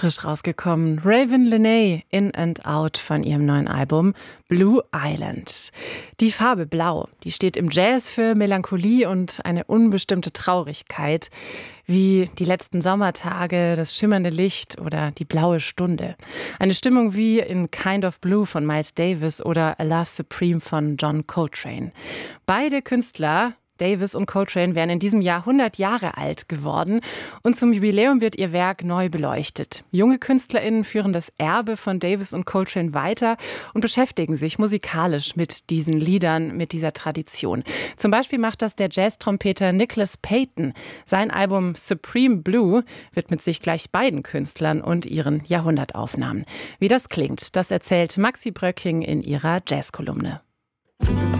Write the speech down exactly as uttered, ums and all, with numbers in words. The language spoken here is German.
Frisch rausgekommen. Raven Lenae, In and Out von ihrem neuen Album Blue Island. Die Farbe Blau, die steht im Jazz für Melancholie und eine unbestimmte Traurigkeit, wie die letzten Sommertage, das schimmernde Licht oder die blaue Stunde. Eine Stimmung wie in Kind of Blue von Miles Davis oder A Love Supreme von John Coltrane. Beide Künstler, Davis und Coltrane, wären in diesem Jahr hundert Jahre alt geworden und zum Jubiläum wird ihr Werk neu beleuchtet. Junge KünstlerInnen führen das Erbe von Davis und Coltrane weiter und beschäftigen sich musikalisch mit diesen Liedern, mit dieser Tradition. Zum Beispiel macht das der Jazz-Trompeter Nicholas Payton. Sein Album Supreme Blue widmet sich gleich beiden Künstlern und ihren Jahrhundertaufnahmen. Wie das klingt, das erzählt Maxi Bröcking in ihrer Jazzkolumne.